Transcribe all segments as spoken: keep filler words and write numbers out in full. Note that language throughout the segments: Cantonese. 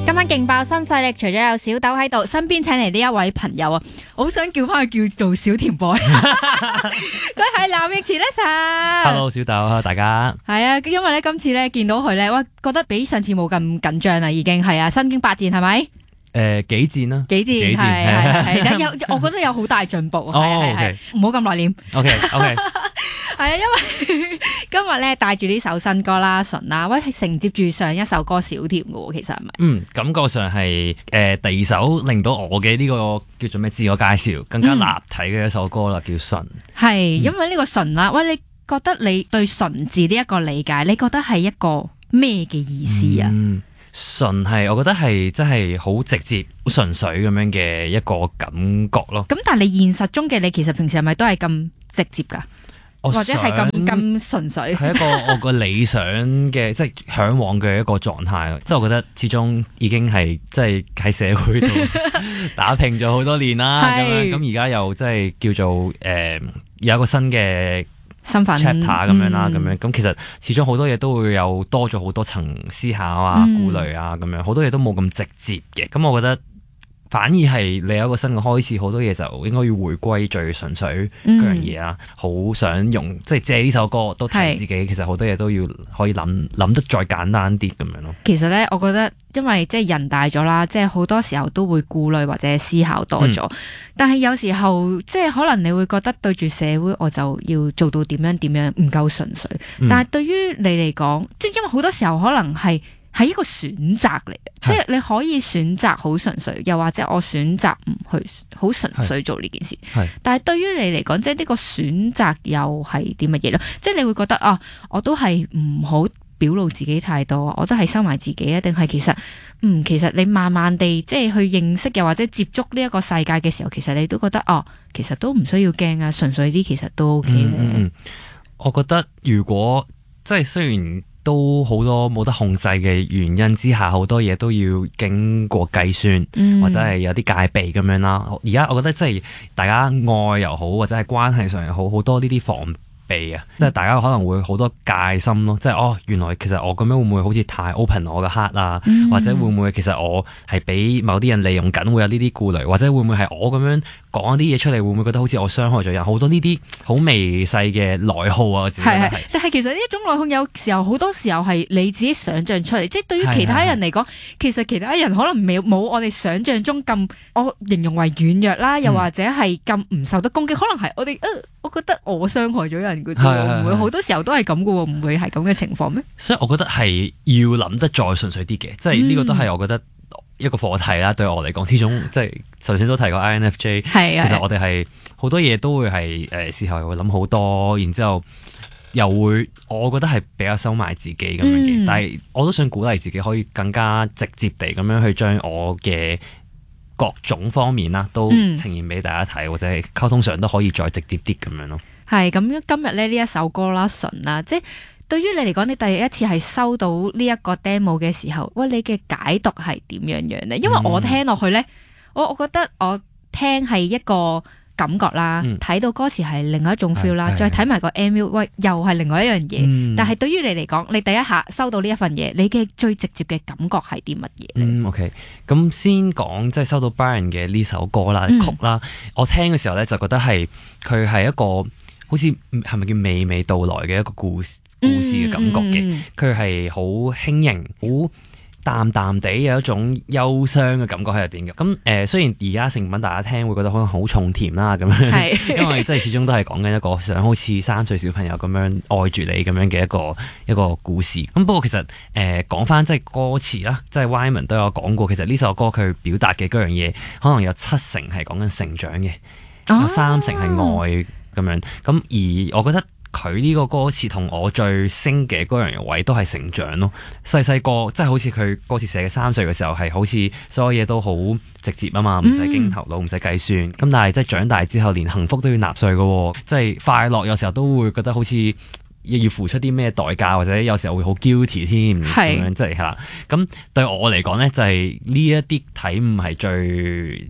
今晚勁爆新勢力，除咗有小豆喺度，身邊請嚟呢一位朋友啊，我好想叫翻佢叫做小甜 boy， 佢係藍奕慈 Lesson。 Hello， 小豆，大家。 係啊，因為咧今次咧見到佢咧，哇，覺得比上次冇咁緊張啦，已經係啊，身經百戰係咪？誒、 呃，幾戰啦？ 幾戰係係係，有我覺得有好大進步。 哦，OK， 唔好咁內斂。 OK OK。 係啊，因為今日咧帶住呢首新歌啦，純啦，喂，係承接住上一首歌小甜嘅喎，其實係咪？ 嗯，感覺上係誒、呃、第二首令到我嘅呢、這個叫做咩自我介紹更加立體嘅一首歌啦，嗯、叫純。係、 嗯，因為呢個純啦，喂，你覺得你對純字呢一個理解，你覺得係一個咩嘅意思啊？ 嗯，純係我覺得係真係好直接、好純粹咁樣嘅一個感覺咯。 咁但係你現實中嘅你，其實平時係咪都係咁直接㗎？或者係咁咁純粹， 係一個我個理想嘅，即係嚮往嘅一個狀態。即係我覺得始終已經係即係喺社會度打拼咗好多年啦，咁樣咁而家又即係叫做誒、呃、有一個新嘅身份 chapter 咁樣啦，咁樣咁其實始終好多嘢都會有多咗好多層思考啊、顧慮啊，咁樣好多嘢都冇咁直接嘅。咁我覺得。反而係你有一個新嘅開始，好多嘢就應該要回歸最純粹嗰樣嘢啦。好、嗯、想用即係借呢首歌都提自己，其實好多嘢都要可以諗諗得再簡單啲咁樣咯。 其實咧，我覺得因為即係人大咗啦，即係好多時候都會顧慮或者思考多咗。嗯、但係有時候即係可能你會覺得對住社會，我就要做到點樣點樣唔夠純粹。嗯、但係對於你嚟講，即係因為好多時候可能係。係一個選擇嚟嘅，即係你可以選擇好純粹，又或者我選擇唔去好純粹做呢件事。但係對於你嚟講，即係呢個選擇又係啲乜嘢咯？即係你會覺得啊，我都係唔好表露自己太多，我都係收埋自己啊？定係其實嗯，其實你慢慢地即係去認識又或者接觸呢一個世界嘅時候，其實你都覺得哦、啊，其實都唔需要驚啊，純粹啲其實都 OK 咧、嗯嗯。 我覺得如果即係雖然。都好多冇得控制嘅原因之下，好多嘢都要經過計算，嗯、或者係有啲戒備咁樣啦。而家我覺得即係大家愛又好，或者係關係上又好，好多呢啲防備啊，即係大家可能會好多戒心咯。即係哦，原來其實我咁樣會唔會好似太 open 我嘅 heart 啊？嗯、或者會唔會其實我係俾某啲人利用緊，會有呢啲顧慮，或者會唔會係我咁樣講一啲嘢出嚟，會唔會覺得好似我傷害咗人？好多呢啲好微細嘅內耗啊，我自己覺得係。 但係其實呢一種內耗有時候好多時候係你自己想象出嚟，即係對於其他人嚟講，是是是其實其他人可能未冇我哋想象中咁，我形容為軟弱啦，又或者係咁唔受得攻擊，嗯、可能係我哋、呃，我覺得我傷害咗人嘅啫，唔會好多時候都係咁嘅喎，唔會係咁嘅情況咩？所以我覺得係要諗得再純粹啲嘅，即係呢個都係我覺得。一個課題啦，對我嚟講，呢種即係頭先都提過 I N F J，其實我哋係好多嘢都會係誒事後會諗好多，然之後又會我覺得係比較收埋自己咁樣嘅，嗯、但係我都想鼓勵自己可以更加直接地咁樣去將我嘅各種方面啦，都呈現俾大家睇，嗯、或者係溝通上都可以再直接啲咁樣咯。 係咁，今日咧呢一首歌啦，純啦，即係。對於你嚟講，你第一次係收到呢一個 demo 嘅時候，喂，你嘅解讀係點樣樣咧？因為我聽落去咧，我我覺得我聽係一個感覺啦，睇、嗯、到歌詞係另外一種 feel 啦，再睇埋個 M V， 喂，又係另外一樣嘢。嗯、但係對於你嚟講，你第一下收到呢一份嘢，你嘅最直接嘅感覺係啲乜嘢？ 嗯 OK，咁先講即係收到 Brian 嘅呢首歌啦、嗯、曲啦，我聽嘅時候咧就覺得係佢係一個。好似係咪叫娓娓道來嘅一個故事故事嘅感覺嘅，佢係好輕盈、好淡淡地有一種憂傷嘅感覺喺入邊嘅。咁誒、呃，雖然而家成品大家聽會覺得可能好重甜啦，咁樣，是因為即係始終都係講緊一個想好似三歲小朋友咁樣愛住你咁樣嘅一個一個故事。咁不過其實誒講翻即係歌詞啦，即係 Wyman 都有講過，其實呢首歌佢表達嘅嗰樣嘢，可能有七成係講緊成長嘅，啊、有三成係愛。咁樣，咁而我覺得佢呢個歌詞同我最升嘅嗰樣位都係成長咯。細細個即係好似佢歌詞寫嘅三歲嘅時候係好似所有嘢都好直接啊嘛，唔使經頭腦，唔使計算。咁但係即係長大之後，連幸福都要納稅嘅，即係快樂有時候都會覺得好似要付出啲咩代價，或者有時候會好 guilty 添咁樣，即係嚇。咁對我嚟講咧，就係呢一啲體悟係最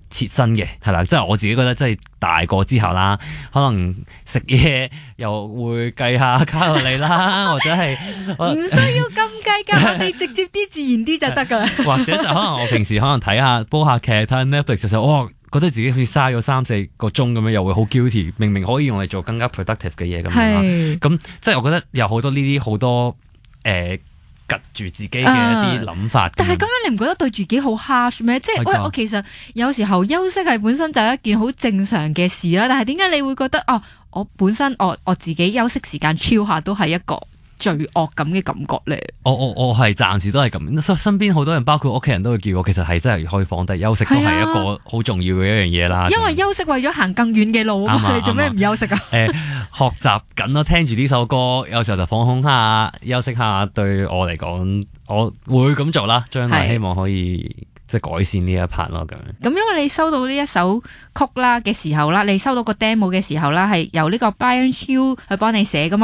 切身嘅，係啦，即係我自己覺得，即係大個之後啦，可能食嘢又會計下卡路里啦，或者係唔需要咁計㗎，我哋直接啲、自然啲就得㗎啦。 或者就可能我平時可能睇下煲下劇，睇下 Netflix 嘅時候，哇，覺得自己好似嘥咗三四個鐘咁樣，又會好 guilty，明明可以用嚟做更加 productive 嘅嘢咁樣啦。咁即係我覺得有好多呢啲好多誒。夾住自己嘅一啲諗法、啊， 但係咁樣你唔覺得對自己好 harsh 咩？即係喂，我其實有時候休息係本身就係一件好正常嘅事啦。但係點解你會覺得哦？我本身我我自己休息時間超下都係一個罪惡咁嘅感覺咧？ 我我我係暫時都係咁，身邊好多人包括屋企人都會叫我，其實係真係可以放低休息都係一個好重要嘅一樣嘢啦。 因為休息為咗行更遠嘅路啊嘛，你做咩唔休息啊？ 誒、呃，學習緊咯，聽住呢首歌，有時候就放空下，休息下，對我嚟講，我會咁做啦。將來希望可以即係改善呢一 part 咯，咁樣。咁因為你收到呢一首曲啦嘅時候啦，你收到個 demo 嘅時候啦，係由呢個 Brian Hill 去幫你寫噶嘛。